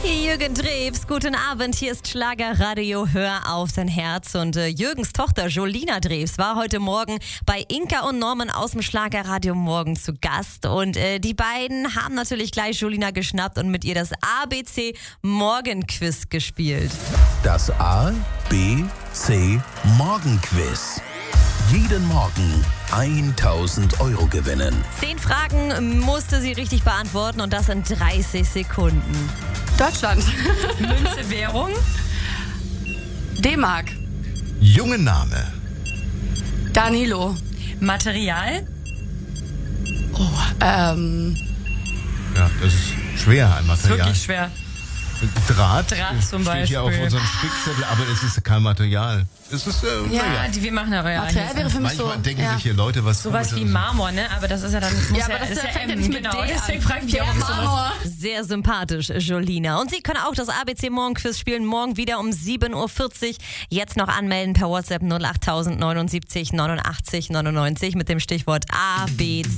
Jürgen Drews, guten Abend, hier ist Schlagerradio, hör auf dein Herz. Und Jürgens Tochter Jolina Drews war heute Morgen bei Inka und Norman aus dem Schlagerradio Morgen zu Gast. Und die beiden haben natürlich gleich Jolina geschnappt und mit ihr das ABC Morgenquiz gespielt. Das A, B, C Morgenquiz. Jeden Morgen 1000 Euro gewinnen. 10 Fragen musste sie richtig beantworten und das in 30 Sekunden. Deutschland. Münze, Währung. D-Mark. Junge Name. Danilo. Material. Ja, das ist schwer, ein Material. Wirklich schwer. Draht zum steht hier auf Beispiel. unserem Spickzettel, aber es ist kein Material. Es ist, Ja, wir machen aber ja Material wäre für mich manchmal so. denken sich hier Leute, was sowas wie Komisches. Marmor, ne? Aber das ist ja dann... Ja, aber das fängt ja nicht mit genau. D an. Deswegen frage ich mich Der auch, ob sowas... Marmor. Sehr sympathisch, Jolina. Und Sie können auch das ABC Morgenquiz spielen, morgen wieder um 7.40 Uhr. Jetzt noch anmelden per WhatsApp 08000 79 89 99 mit dem Stichwort ABC.